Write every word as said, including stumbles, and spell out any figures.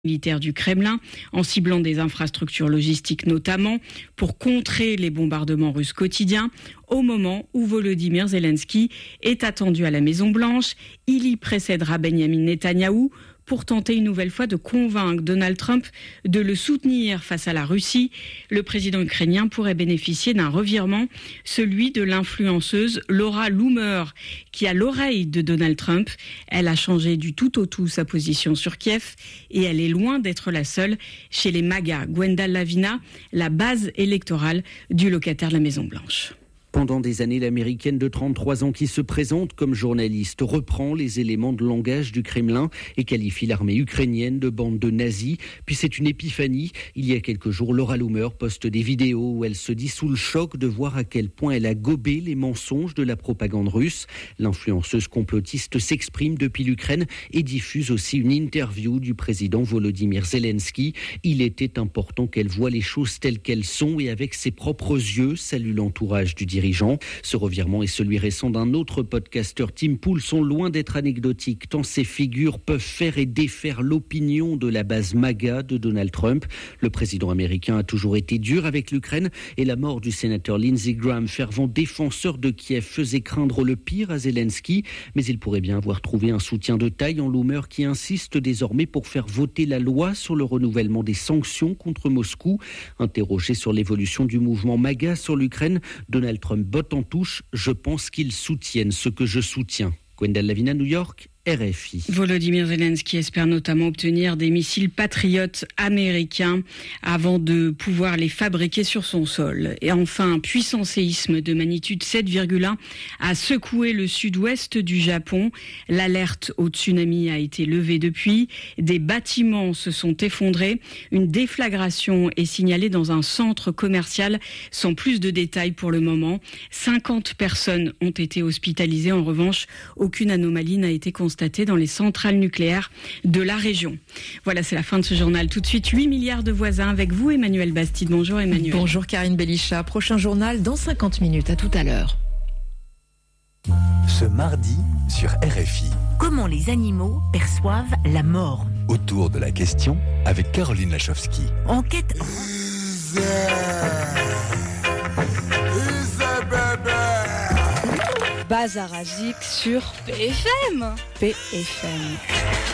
militaire du Kremlin, en ciblant des infrastructures logistiques notamment, pour contrer les bombardements russes quotidiens, au moment où Volodymyr Zelensky est attendu à la Maison-Blanche. Il y précédera Benyamin Netanyahou pour tenter une nouvelle fois de convaincre Donald Trump de le soutenir face à la Russie. Le président ukrainien pourrait bénéficier d'un revirement, celui de l'influenceuse Laura Loomer, qui a l'oreille de Donald Trump. Elle a changé du tout au tout sa position sur Kiev et elle est loin d'être la seule chez les MAGA. Gwenda Lavina, la base électorale du locataire de la Maison-Blanche. Pendant des années, l'américaine de trente-trois ans qui se présente comme journaliste reprend les éléments de langage du Kremlin et qualifie l'armée ukrainienne de bande de nazis. Puis c'est une épiphanie. Il y a quelques jours, Laura Loomer poste des vidéos où elle se dit sous le choc de voir à quel point elle a gobé les mensonges de la propagande russe. L'influenceuse complotiste s'exprime depuis l'Ukraine et diffuse aussi une interview du président Volodymyr Zelensky. Il était important qu'elle voie les choses telles qu'elles sont et avec ses propres yeux, salue l'entourage du dirigeant. Ce revirement et celui récent d'un autre podcasteur, Tim Pool, sont loin d'être anecdotiques, tant ces figures peuvent faire et défaire l'opinion de la base MAGA de Donald Trump. Le président américain a toujours été dur avec l'Ukraine et la mort du sénateur Lindsey Graham, fervent défenseur de Kiev, faisait craindre le pire à Zelensky. Mais il pourrait bien avoir trouvé un soutien de taille en Loomer qui insiste désormais pour faire voter la loi sur le renouvellement des sanctions contre Moscou. Interrogé sur l'évolution du mouvement MAGA sur l'Ukraine, Donald Trump botte en touche, je pense qu'ils soutiennent ce que je soutiens. Gwenda Lavina, New York, R F I. Volodymyr Zelensky espère notamment obtenir des missiles patriotes américains avant de pouvoir les fabriquer sur son sol. Et enfin, un puissant séisme de magnitude sept virgule un a secoué le sud-ouest du Japon. L'alerte au tsunami a été levée depuis. Des bâtiments se sont effondrés. Une déflagration est signalée dans un centre commercial sans plus de détails pour le moment. cinquante personnes ont été hospitalisées. En revanche, aucune anomalie n'a été constatée dans les centrales nucléaires de la région. Voilà, c'est la fin de ce journal. Tout de suite, huit milliards de voisins avec vous, Emmanuel Bastide. Bonjour Emmanuel. Bonjour Karine Belichat. Prochain journal dans cinquante minutes. À tout à l'heure. Ce mardi sur R F I. Comment les animaux perçoivent la mort? Autour de la question avec Caroline Lachowski. Enquête... Bazar Azik sur P F M. P F M.